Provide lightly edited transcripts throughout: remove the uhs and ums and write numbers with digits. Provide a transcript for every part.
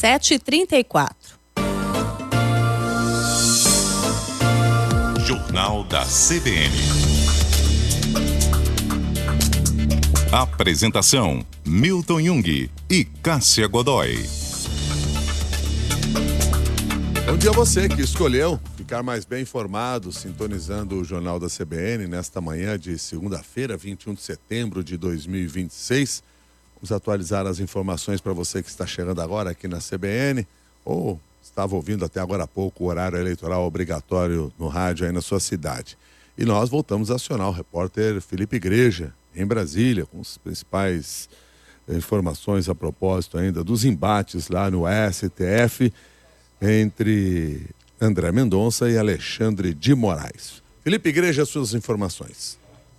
7h34. Jornal da CBN. Apresentação: Milton Jung e Cássia Godoy. Bom dia a você que escolheu ficar mais bem informado, sintonizando o Jornal da CBN nesta manhã de segunda-feira, 21 de setembro de 2026. Vamos atualizar as informações para você que está chegando agora aqui na CBN ou estava ouvindo até agora há pouco o horário eleitoral obrigatório no rádio aí na sua cidade. E nós voltamos a acionar o repórter Felipe Igreja, em Brasília, com as principais informações a propósito ainda dos embates lá no STF entre André Mendonça e Alexandre de Moraes. Felipe Igreja, suas informações.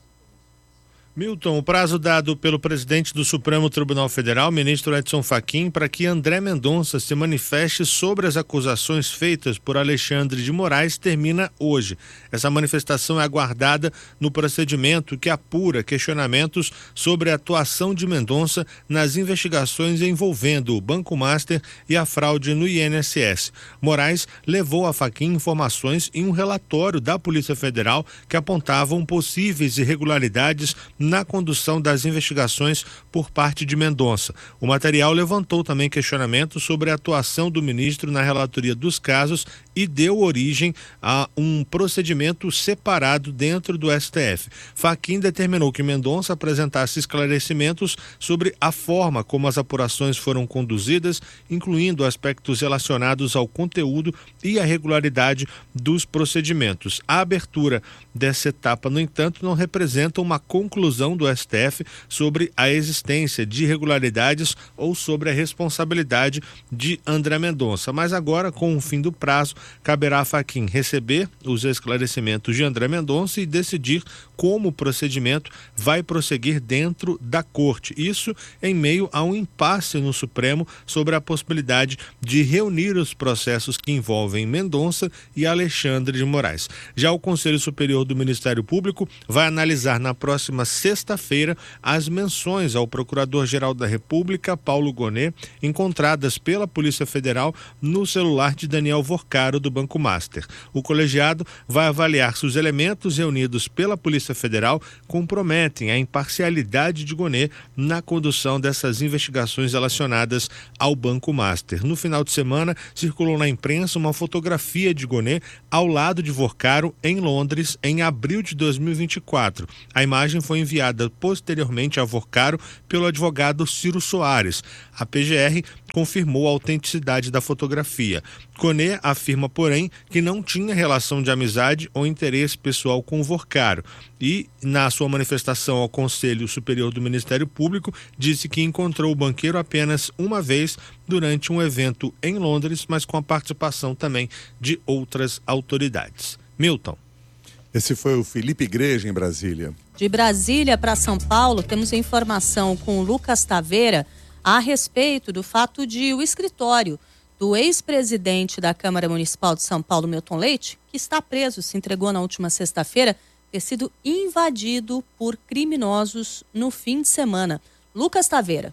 Milton, o prazo dado pelo presidente do Supremo Tribunal Federal, ministro Edson Fachin, para que André Mendonça se manifeste sobre as acusações feitas por Alexandre de Moraes termina hoje. Essa manifestação é aguardada no procedimento que apura questionamentos sobre a atuação de Mendonça nas investigações envolvendo o Banco Master e a fraude no INSS. Moraes levou a Fachin informações em um relatório da Polícia Federal que apontavam possíveis irregularidades na condução das investigações por parte de Mendonça. O material levantou também questionamentos sobre a atuação do ministro na relatoria dos casos e deu origem a um procedimento separado dentro do STF. Fachin determinou que Mendonça apresentasse esclarecimentos sobre a forma como as apurações foram conduzidas, incluindo aspectos relacionados ao conteúdo e à regularidade dos procedimentos. A abertura dessa etapa, no entanto, não representa uma conclusão do STF sobre a existência de irregularidades ou sobre a responsabilidade de André Mendonça. Mas agora, com o fim do prazo, caberá a Fachin receber os esclarecimentos de André Mendonça e decidir como o procedimento vai prosseguir dentro da corte. Isso em meio a um impasse no Supremo sobre a possibilidade de reunir os processos que envolvem Mendonça e Alexandre de Moraes. Já o Conselho Superior do Ministério Público vai analisar na próxima sexta-feira as menções ao Procurador-Geral da República, Paulo Gonet, encontradas pela Polícia Federal no celular de Daniel Vorcaro, do Banco Master. O colegiado vai avaliar se os elementos reunidos pela Polícia Federal comprometem a imparcialidade de Gonet na condução dessas investigações relacionadas ao Banco Master. No final de semana, circulou na imprensa uma fotografia de Gonet ao lado de Vorcaro em Londres, em abril de 2024. A imagem foi enviada posteriormente a Vorcaro pelo advogado Ciro Soares. A PGR confirmou a autenticidade da fotografia. Gonet afirma, porém, que não tinha relação de amizade ou interesse pessoal com Vorcaro e, na sua manifestação ao Conselho Superior do Ministério Público, disse que encontrou o banqueiro apenas uma vez durante um evento em Londres, mas com a participação também de outras autoridades. Milton. Esse foi o Felipe Igreja, em Brasília. De Brasília para São Paulo, temos a informação com o Lucas Taveira a respeito do fato de o escritório do ex-presidente da Câmara Municipal de São Paulo, Milton Leite, que está preso, se entregou na última sexta-feira, ter sido invadido por criminosos no fim de semana. Lucas Taveira.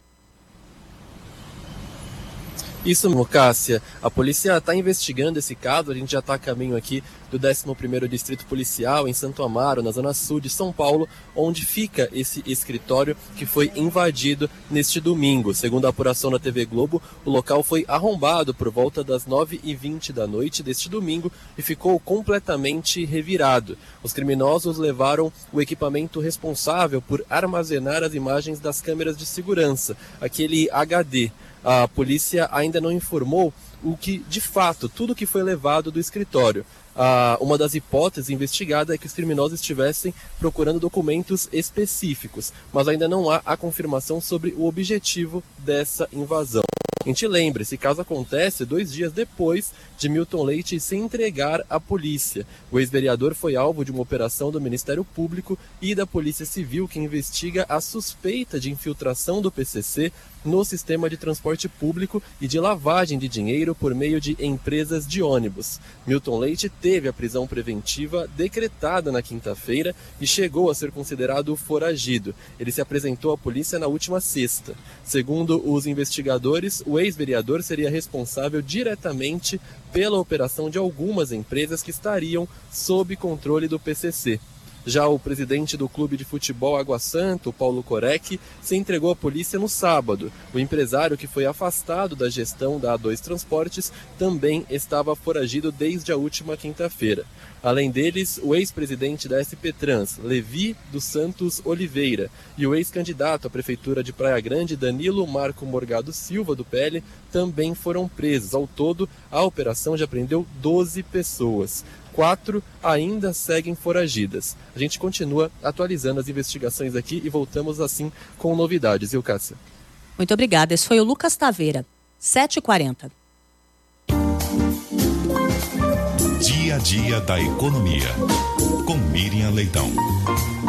Isso, Cássia. A polícia está investigando esse caso. A gente já está a caminho aqui do 11º Distrito Policial, em Santo Amaro, na zona sul de São Paulo, onde fica esse escritório que foi invadido neste domingo. Segundo a apuração da TV Globo, o local foi arrombado por volta das 9h20 da noite deste domingo e ficou completamente revirado. Os criminosos levaram o equipamento responsável por armazenar as imagens das câmeras de segurança, aquele HD. A polícia ainda não informou o que, de fato, tudo que foi levado do escritório. Uma das hipóteses investigadas é que os criminosos estivessem procurando documentos específicos, mas ainda não há a confirmação sobre o objetivo dessa invasão. A gente lembra, esse caso acontece 2 dias depois de Milton Leite se entregar à polícia. O ex-vereador foi alvo de uma operação do Ministério Público e da Polícia Civil que investiga a suspeita de infiltração do PCC no sistema de transporte público e de lavagem de dinheiro por meio de empresas de ônibus. Milton Leite teve a prisão preventiva decretada na quinta-feira e chegou a ser considerado foragido. Ele se apresentou à polícia na última sexta. Segundo os investigadores, o ex-vereador seria responsável diretamente pela operação de algumas empresas que estariam sob controle do PCC. Já o presidente do clube de futebol Água Santa, Paulo Corec, se entregou à polícia no sábado. O empresário, que foi afastado da gestão da A2 Transportes, também estava foragido desde a última quinta-feira. Além deles, o ex-presidente da SP Trans, Levi dos Santos Oliveira, e o ex-candidato à prefeitura de Praia Grande, Danilo Marco Morgado Silva, do PL, também foram presos. Ao todo, a operação já prendeu 12 pessoas. 4 ainda seguem foragidas. A gente continua atualizando as investigações aqui e voltamos assim com novidades, viu, Cássia? Muito obrigada. Esse foi o Lucas Taveira, 7h40. Dia a dia da economia, com Miriam Leitão.